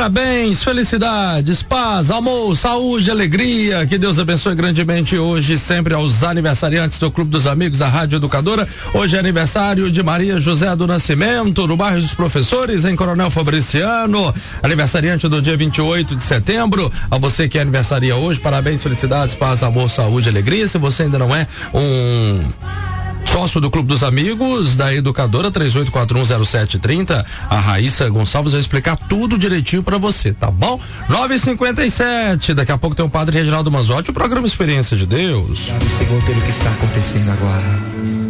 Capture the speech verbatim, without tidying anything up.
Parabéns, felicidades, paz, amor, saúde, alegria. Que Deus abençoe grandemente hoje e sempre aos aniversariantes do Clube dos Amigos da Rádio Educadora. Hoje é aniversário de Maria José do Nascimento, no bairro dos Professores, em Coronel Fabriciano. Aniversariante do dia vinte e oito de setembro. A você que é aniversaria hoje, parabéns, felicidades, paz, amor, saúde, alegria. Se você ainda não é um sócio do Clube dos Amigos da Educadora, três oito quatro um zero sete três zero, a Raíssa Gonçalves vai explicar tudo direitinho pra você, tá bom? nove e cinquenta e sete, daqui a pouco tem o Padre Reginaldo Manzotti, o programa Experiência de Deus. Obrigado, Senhor, pelo que está acontecendo agora.